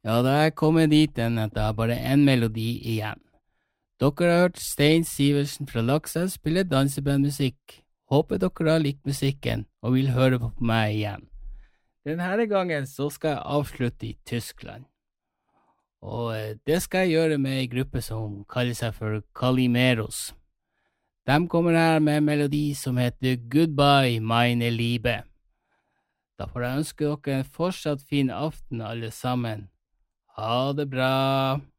Ja, da er jeg kommet dit enn at jeg har bare en melodi igjen. Dere har hørt Stein Sivertsen fra Lakselv spille dansebandmusikk. Håper dere har likt musikken og vil høre på meg igjen. Denne gangen så skal jeg avslutte i Tyskland. Og det skal jeg gjøre med en gruppe som kaller seg for Calimeros. De kommer her med en melodi som heter Goodbye, meine Liebe. Da får jeg ønske dere en fortsatt fin aften alle sammen. Ha det bra!